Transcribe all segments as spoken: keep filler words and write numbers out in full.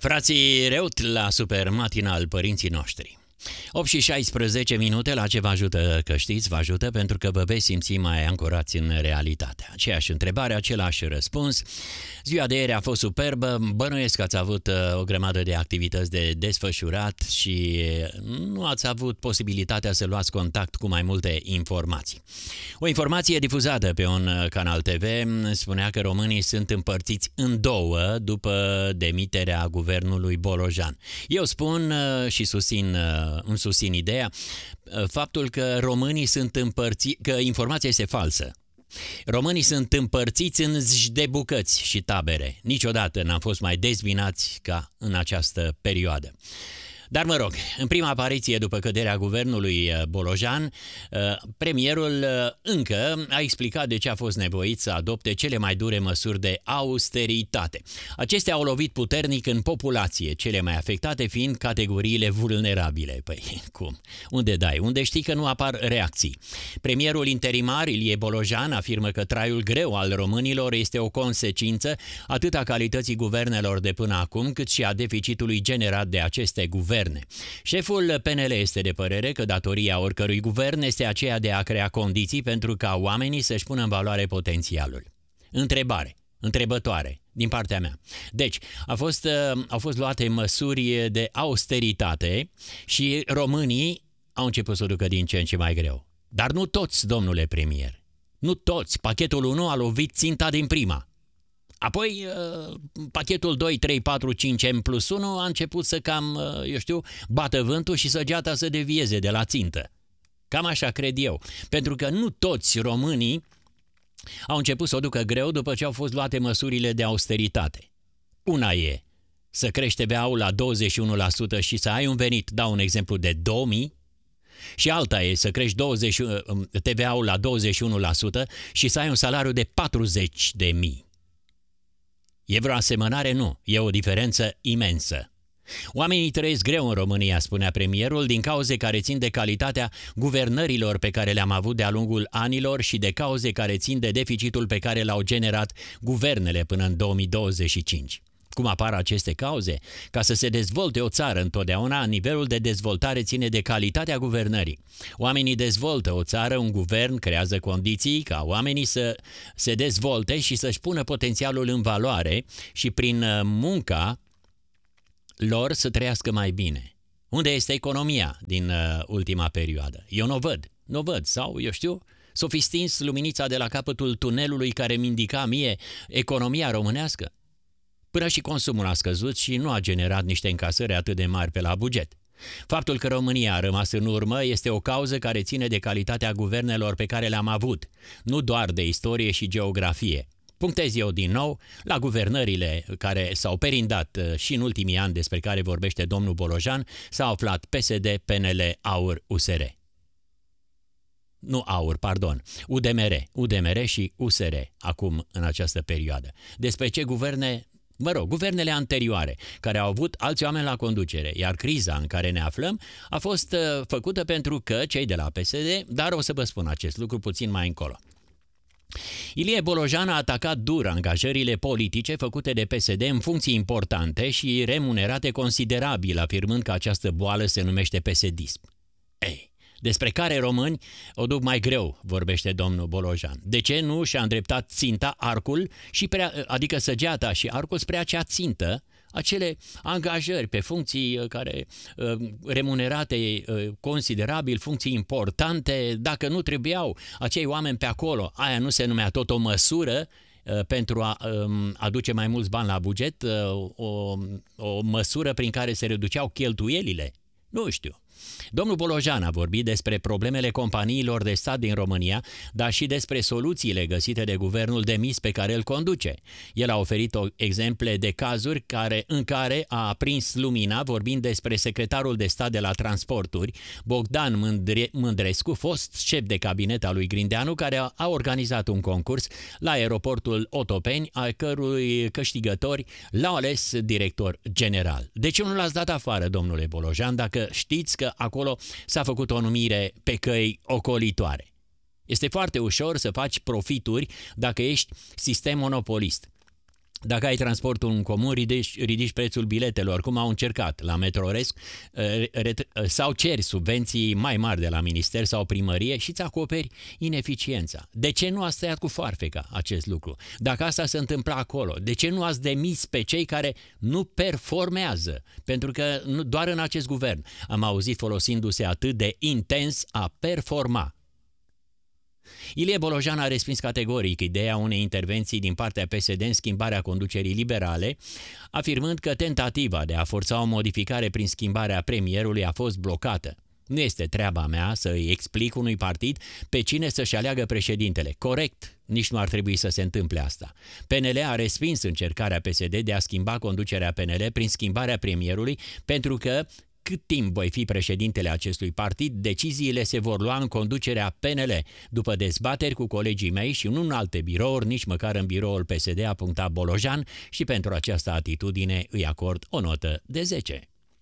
Frații Reut la Super Matinal, părinții noștri. opt și șaisprezece minute, la ce vă ajută că știți, vă ajută pentru că vă veți simți mai ancorați în realitate. Aceeași întrebare, același răspuns. Ziua de ieri a fost superbă, bănuiesc că ați avut o grămadă de activități de desfășurat și nu ați avut posibilitatea să luați contact cu mai multe informații. O informație difuzată pe un canal T V spunea că românii sunt împărțiți în două după demiterea guvernului Bolojan. Eu spun și susțin îmi susțin ideea, faptul că românii sunt împărțiți, că informația este falsă. Românii sunt împărțiți în zeci de bucăți și tabere. Niciodată n-am fost mai dezbinați ca în această perioadă. Dar mă rog, în prima apariție după căderea guvernului Bolojan, premierul încă a explicat de ce a fost nevoit să adopte cele mai dure măsuri de austeritate. Acestea au lovit puternic în populație, cele mai afectate fiind categoriile vulnerabile. Păi cum? Unde dai? Unde știi că nu apar reacții? Premierul interimar Ilie Bolojan afirmă că traiul greu al românilor este o consecință atât a calității guvernelor de până acum, cât și a deficitului generat de aceste guverne. Șeful P N L este de părere că datoria oricărui guvern este aceea de a crea condiții pentru ca oamenii să-și pună în valoare potențialul. Întrebare, întrebătoare din partea mea. Deci, a fost, au fost luate măsuri de austeritate și românii au început să o ducă din ce în ce mai greu. Dar nu toți, domnule premier. Nu toți. Pachetul unu a lovit ținta din prima. Apoi, pachetul doi, trei, patru, cinci M plus unu a început să cam, eu știu, bată vântul și săgeata să devieze de la țintă. Cam așa cred eu. Pentru că nu toți românii au început să o ducă greu după ce au fost luate măsurile de austeritate. Una e să crești T V A-ul la douăzeci și unu la sută și să ai un venit, dau un exemplu, de două mii, și alta e să crești douăzeci, T V A-ul la douăzeci și unu la sută și să ai un salariu de patruzeci de mii. E vreo asemănare? Nu. E o diferență imensă. Oamenii trăiesc greu în România, spunea premierul, din cauze care țin de calitatea guvernărilor pe care le-am avut de-a lungul anilor și de cauze care țin de deficitul pe care l-au generat guvernele până în două mii douăzeci și cinci. Cum apar aceste cauze? Ca să se dezvolte o țară întotdeauna, nivelul de dezvoltare ține de calitatea guvernării. Oamenii dezvoltă o țară, un guvern creează condiții ca oamenii să se dezvolte și să-și pună potențialul în valoare și prin munca lor să trăiască mai bine. Unde este economia din ultima perioadă? Eu nu o văd. Nu o văd. Sau, eu știu, s-o fi stins luminița de la capătul tunelului care mi indica mie economia românească. Până și consumul a scăzut și nu a generat niște încasări atât de mari pe la buget. Faptul că România a rămas în urmă este o cauză care ține de calitatea guvernelor pe care le-am avut, nu doar de istorie și geografie. Punctez eu din nou la guvernările care s-au perindat și în ultimii ani despre care vorbește domnul Bolojan, s-au aflat P S D, P N L, AUR, U S R. Nu AUR, pardon, U D M R, U D M R și U S R acum în această perioadă. Despre ce guverne... Mă rog, guvernele anterioare, care au avut alți oameni la conducere, iar criza în care ne aflăm a fost uh, făcută pentru că cei de la P S D, dar o să vă spun acest lucru puțin mai încolo. Ilie Bolojan a atacat dur angajările politice făcute de P S D în funcții importante și remunerate considerabil, afirmând că această boală se numește P S D-ism. Ei, despre care români o duc mai greu, vorbește domnul Bolojan. De ce nu și-a îndreptat ținta, arcul, și prea, adică săgeata și arcul spre acea țintă, acele angajări pe funcții care remunerate considerabil, funcții importante, dacă nu trebuiau acei oameni pe acolo, aia nu se numea tot o măsură pentru a aduce mai mulți bani la buget, o, o măsură prin care se reduceau cheltuielile? Nu știu. Domnul Bolojan a vorbit despre problemele companiilor de stat din România, dar și despre soluțiile găsite de guvernul demis pe care îl conduce. El a oferit exemple de cazuri care, în care a aprins lumina vorbind despre secretarul de stat de la transporturi, Bogdan Mândre- Mândrescu, fost șef de cabinet al lui Grindeanu, care a, a organizat un concurs la aeroportul Otopeni, a cărui câștigători l-au ales director general. De ce nu l-ați dat afară, domnule Bolojan, dacă știți că acolo s-a făcut o numire pe căi ocolitoare? Este foarte ușor să faci profituri dacă ești sistem monopolist. Dacă ai transportul în comun, ridici, ridici prețul biletelor, cum au încercat la Metroresc, sau ceri subvenții mai mari de la minister sau primărie și îți acoperi ineficiența. De ce nu ați tăiat cu foarfeca acest lucru? Dacă asta se întâmplă acolo, de ce nu ați demis pe cei care nu performează? Pentru că nu, doar în acest guvern am auzit folosindu-se atât de intens a performa. Ilie Bolojan a respins categoric ideea unei intervenții din partea P S D în schimbarea conducerii liberale, afirmând că tentativa de a forța o modificare prin schimbarea premierului a fost blocată. Nu este treaba mea să îi explic unui partid pe cine să-și aleagă președintele. Corect, nici nu ar trebui să se întâmple asta. P N L a respins încercarea P S D de a schimba conducerea P N L prin schimbarea premierului, pentru că cât timp voi fi președintele acestui partid, deciziile se vor lua în conducerea P N L, după dezbateri cu colegii mei și nu în alte birouri, nici măcar în biroul P S D, a punctat Bolojan, și pentru această atitudine îi acord o notă de zece.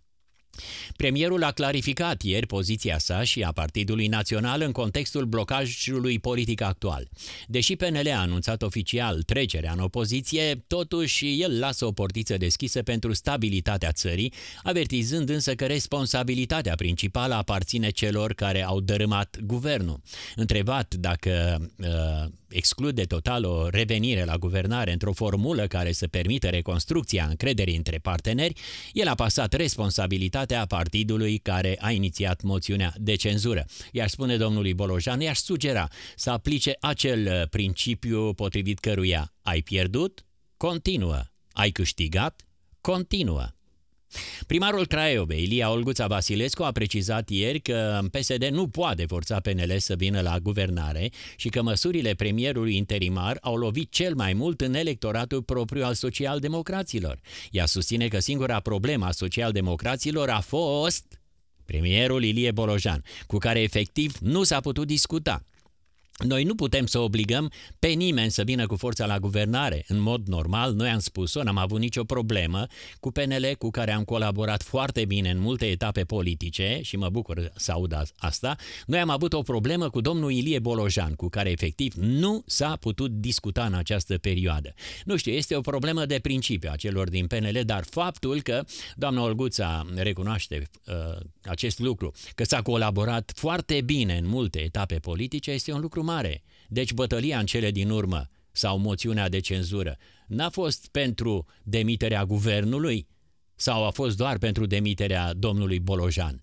Premierul a clarificat ieri poziția sa și a Partidului Național în contextul blocajului politic actual. Deși P N L a anunțat oficial trecerea în opoziție, totuși el lasă o portiță deschisă pentru stabilitatea țării, avertizând însă că responsabilitatea principală aparține celor care au dărâmat guvernul. Întrebat dacă uh, exclude total o revenire la guvernare într-o formulă care să permită reconstrucția încrederii între parteneri, el a pasat responsabilitatea partidului care a inițiat moțiunea de cenzură. I-aș spune domnului Bolojan, i-aș sugera să aplice acel principiu potrivit căruia ai pierdut, continuă, ai câștigat, continuă. Primarul Craiovei, Ilia Olguța Vasilescu, a precizat ieri că P S D nu poate forța P N L să vină la guvernare și că măsurile premierului interimar au lovit cel mai mult în electoratul propriu al socialdemocraților. Ea susține că singura problemă a socialdemocraților a fost premierul Ilie Bolojan, cu care efectiv nu s-a putut discuta. Noi nu putem să obligăm pe nimeni să vină cu forța la guvernare. În mod normal, noi am spus-o, n-am avut nicio problemă cu P N L, cu care am colaborat foarte bine în multe etape politice și mă bucur să aud asta. Noi am avut o problemă cu domnul Ilie Bolojan, cu care efectiv nu s-a putut discuta în această perioadă. Nu știu, este o problemă de principiu a celor din P N L, dar faptul că doamna Olguța recunoaște uh, acest lucru, că s-a colaborat foarte bine în multe etape politice, este un lucru mare. Deci bătălia în cele din urmă sau moțiunea de cenzură n-a fost pentru demiterea guvernului sau a fost doar pentru demiterea domnului Bolojan?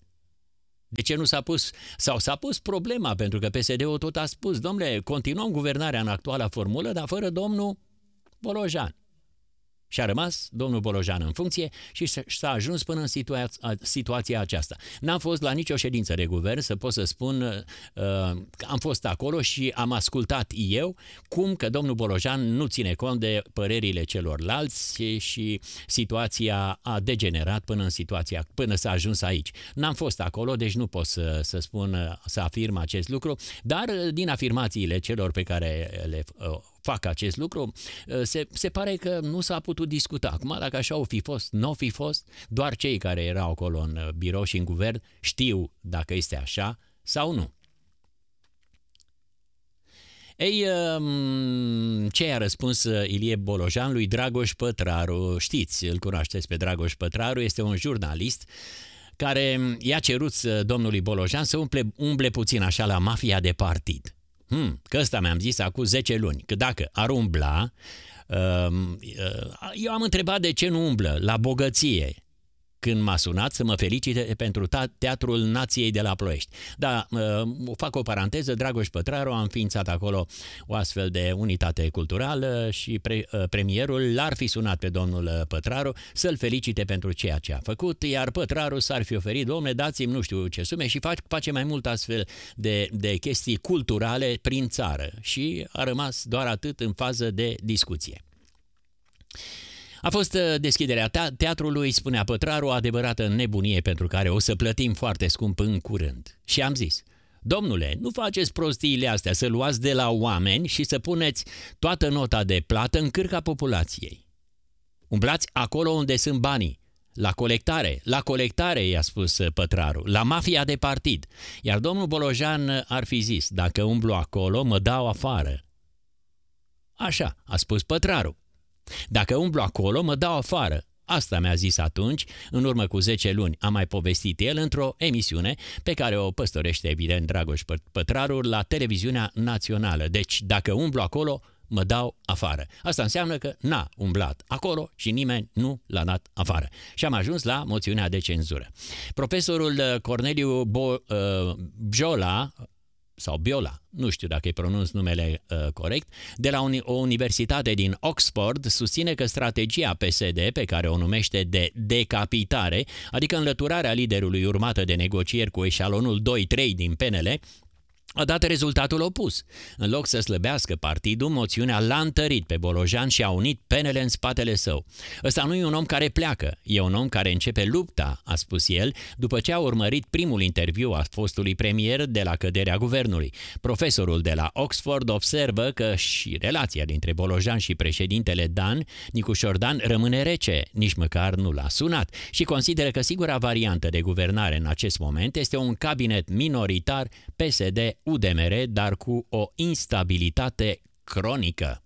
De ce nu s-a pus, sau s-a pus problema, pentru că P S D-ul tot a spus, domnule, continuăm guvernarea în actuala formulă, dar fără domnul Bolojan. Și a rămas domnul Bolojan în funcție și s-a ajuns până în situa- situația aceasta. N-am fost la nicio ședință de guvern să pot să spun uh, că am fost acolo și am ascultat eu cum că domnul Bolojan nu ține cont de părerile celorlalți și, și situația a degenerat până în situația, până s-a ajuns aici. N-am fost acolo, deci nu pot să, să spun, să afirm acest lucru, dar din afirmațiile celor pe care le uh, fac acest lucru, se, se pare că nu s-a putut discuta. Acum, dacă așa o fi fost, nu o fi fost, doar cei care erau acolo în birou și în guvern știu dacă este așa sau nu. Ei, ce i-a răspuns Ilie Bolojan lui Dragoș Pătraru? Știți, îl cunoașteți pe Dragoș Pătraru, este un jurnalist care i-a cerut domnului Bolojan să umple, umble puțin așa la mafia de partid. Hmm, că ăsta mi-am zis acum zece luni, că dacă ar umbla, eu am întrebat de ce nu umblă la bogăție, când m-a sunat să mă felicite pentru Teatrul Nației de la Ploiești. Da, fac o paranteză, Dragoș Pătraru a înființat acolo o astfel de unitate culturală și pre, premierul l-ar fi sunat pe domnul Pătraru să-l felicite pentru ceea ce a făcut, iar Pătraru s-ar fi oferit, dom'le, dați-mi nu știu ce sume și fac, face mai mult astfel de, de chestii culturale prin țară și a rămas doar atât în fază de discuție. A fost deschiderea teatrului, spunea Pătraru, o adevărată nebunie pentru care o să plătim foarte scump în curând. Și am zis, domnule, nu faceți prostiile astea, să luați de la oameni și să puneți toată nota de plată în cârca populației. Umblați acolo unde sunt banii, la colectare, la colectare, i-a spus Pătraru, la mafia de partid. Iar domnul Bolojan ar fi zis, dacă umblu acolo, mă dau afară. Așa, a spus Pătraru. Dacă umblu acolo, mă dau afară. Asta mi-a zis atunci, în urmă cu zece luni. A mai povestit el într-o emisiune pe care o păstorește evident Dragoș Pătraru la televiziunea națională. Deci, dacă umblu acolo, mă dau afară. Asta înseamnă că n-a umblat acolo și nimeni nu l-a dat afară. Și am ajuns la moțiunea de cenzură. Profesorul Corneliu Bo, uh, Bjola, sau Biola, nu știu dacă îi pronunț numele uh, corect, de la uni- o universitate din Oxford, susține că strategia P S D, pe care o numește de decapitare, adică înlăturarea liderului urmată de negocieri cu eșalonul doi trei din P N L, a dat rezultatul opus. În loc să slăbească partidul, moțiunea l-a întărit pe Bolojan și a unit P N L în spatele său. Ăsta nu e un om care pleacă, e un om care începe lupta, a spus el, după ce a urmărit primul interviu a fostului premier de la căderea guvernului. Profesorul de la Oxford observă că și relația dintre Bolojan și președintele Dan, Nicușor Dan, rămâne rece, nici măcar nu l-a sunat, și consideră că sigura variantă de guvernare în acest moment este un cabinet minoritar P S D U D M R, dar cu o instabilitate cronică.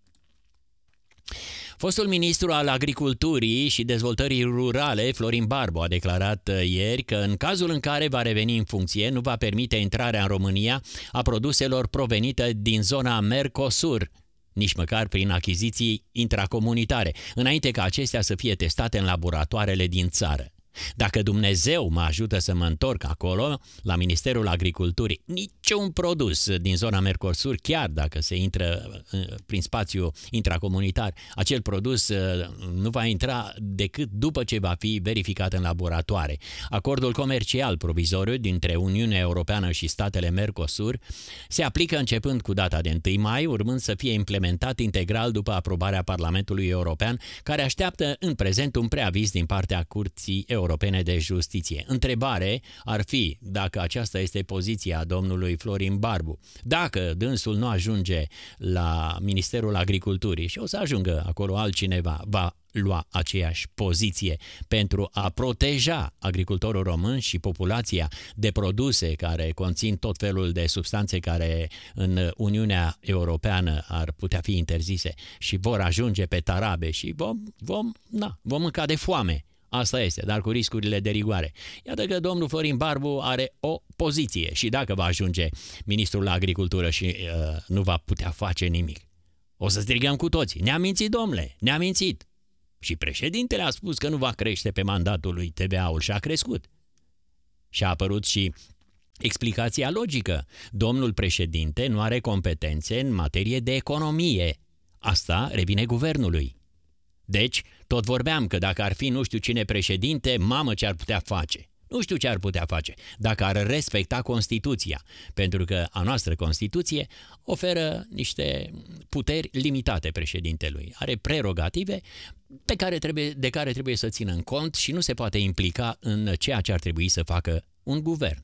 Fostul ministru al Agriculturii și Dezvoltării Rurale, Florin Barbu, a declarat ieri că în cazul în care va reveni în funcție, nu va permite intrarea în România a produselor provenite din zona Mercosur, nici măcar prin achiziții intracomunitare, înainte ca acestea să fie testate în laboratoarele din țară. Dacă Dumnezeu mă ajută să mă întorc acolo, la Ministerul Agriculturii, niciun produs din zona Mercosur, chiar dacă se intră prin spațiu intracomunitar, acel produs nu va intra decât după ce va fi verificat în laboratoare. Acordul comercial provizoriu dintre Uniunea Europeană și statele Mercosur se aplică începând cu data de întâi mai, urmând să fie implementat integral după aprobarea Parlamentului European, care așteaptă în prezent un preaviz din partea Curții Europene de Justiție. Întrebare ar fi dacă aceasta este poziția domnului Florin Barbu. Dacă dânsul nu ajunge la Ministerul Agriculturii și o să ajungă acolo altcineva, va lua aceeași poziție pentru a proteja agricultorul român și populația de produse care conțin tot felul de substanțe care în Uniunea Europeană ar putea fi interzise și vor ajunge pe tarabe și vom, vom, na, vom mânca de foame. Asta este, dar cu riscurile de rigoare. Iată că domnul Florin Barbu are o poziție și dacă va ajunge ministrul la agricultură și uh, nu va putea face nimic, o să strigăm cu toții: ne-a mințit, domnule, ne-a mințit. Și președintele a spus că nu va crește pe mandatul lui T V A-ul și a crescut. Și a apărut și explicația logică. Domnul președinte nu are competențe în materie de economie. Asta revine guvernului. Deci, tot vorbeam că dacă ar fi nu știu cine președinte, mamă ce ar putea face. Nu știu ce ar putea face dacă ar respecta Constituția, pentru că a noastră Constituție oferă niște puteri limitate președintelui. Are prerogative pe care trebuie, de care trebuie să țină în cont și nu se poate implica în ceea ce ar trebui să facă un guvern.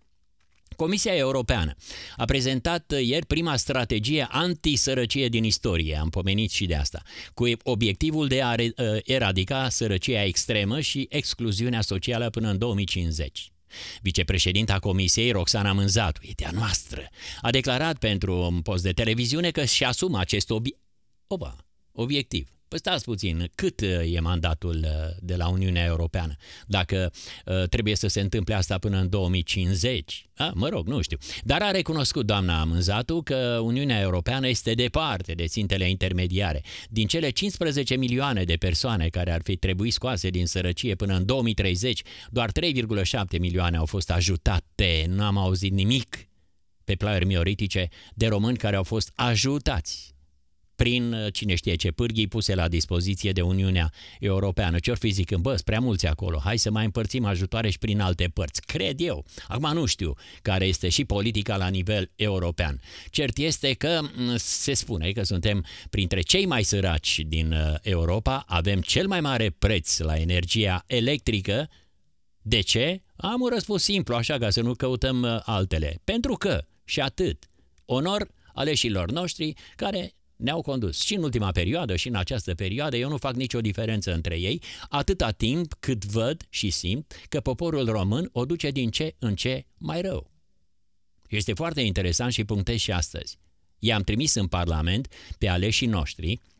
Comisia Europeană a prezentat ieri prima strategie antisărăcie din istorie, am pomenit și de asta, cu obiectivul de a eradica sărăcia extremă și excluziunea socială până în două mii cincizeci. Vicepreședinta Comisiei, Roxana Mânzatu, e de-a noastră, a declarat pentru un post de televiziune că își asumă acest obi- Oba, obiectiv. Păi stați puțin, cât e mandatul de la Uniunea Europeană? Dacă uh, trebuie să se întâmple asta până în două mii cincizeci? A, mă rog, nu știu. Dar a recunoscut doamna Mânzatu că Uniunea Europeană este departe de țintele intermediare. Din cele cincisprezece milioane de persoane care ar fi trebuit scoase din sărăcie până în două mii treizeci, doar trei virgulă șapte milioane au fost ajutate. Nu am auzit nimic pe plaiuri mioritice de români care au fost ajutați prin cine știe ce pârghii puse la dispoziție de Uniunea Europeană. Ce-or fi zicând, bă, sunt prea mulți acolo, hai să mai împărțim ajutoare și prin alte părți. Cred eu. Acum nu știu care este și politica la nivel european. Cert este că se spune că suntem printre cei mai săraci din Europa, avem cel mai mare preț la energia electrică. De ce? Am un răspuns simplu, așa, ca să nu căutăm altele. Pentru că, și atât, onor aleșilor noștri care ne-au condus și în ultima perioadă și în această perioadă. Eu nu fac nicio diferență între ei, atâta timp cât văd și simt că poporul român o duce din ce în ce mai rău. Este foarte interesant și punctez și astăzi. I-am trimis în Parlament pe aleșii noștri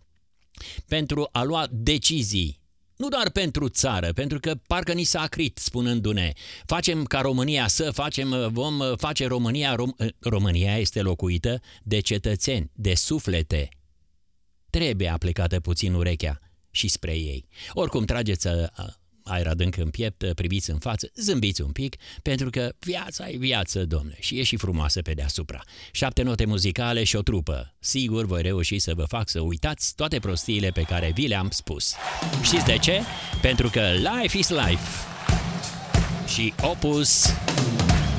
pentru a lua decizii. Nu doar pentru țară, pentru că parcă ni s-a acrit spunându-ne facem ca România să facem, vom face România. Rom- România este locuită de cetățeni, de suflete. Trebuie aplicată puțin urechea și spre ei. Oricum trageți aer adânc în piept, priviți în față, zâmbiți un pic, pentru că viața e viață, domne, și e și frumoasă pe deasupra. Șapte note muzicale și o trupă. Sigur voi reuși să vă fac să uitați toate prostiile pe care vi le-am spus. Știți de ce? Pentru că life is life. Și Opus